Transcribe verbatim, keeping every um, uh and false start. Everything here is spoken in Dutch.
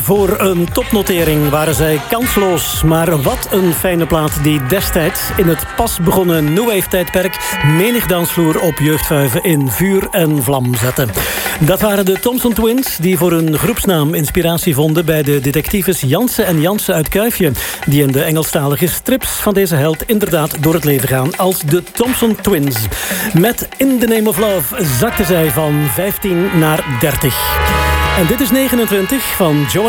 Voor een topnotering waren zij kansloos. Maar wat een fijne plaat die destijds in het pas begonnen New Wave tijdperk menig dansvloer op jeugdvuiven in vuur en vlam zette. Dat waren de Thompson Twins die voor hun groepsnaam inspiratie vonden bij de detectives Jansen en Jansen uit Kuifje, die in de Engelstalige strips van deze held inderdaad door het leven gaan als de Thompson Twins. Met In the Name of Love zakten zij van vijftien naar dertig. En dit is negenentwintig van Joanna